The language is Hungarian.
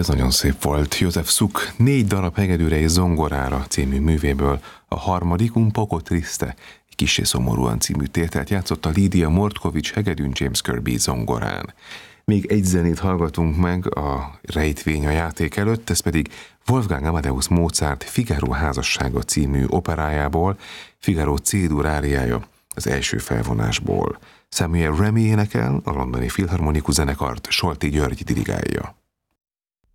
Ez nagyon szép volt. József Suk 4 darab hegedűre és zongorára című művéből a harmadik Un poco triste, kissé szomorúan című tételt játszotta Lídia Mordkovics hegedűn, James Kirby zongorán. Még egy zenét hallgatunk meg a rejtvény a játék előtt, ez pedig Wolfgang Amadeus Mozart Figaro házassága című operájából, Figaro C-dur áriája az első felvonásból. Samuel Remy énekel, a londoni filharmonikus zenekart Solti György dirigálja.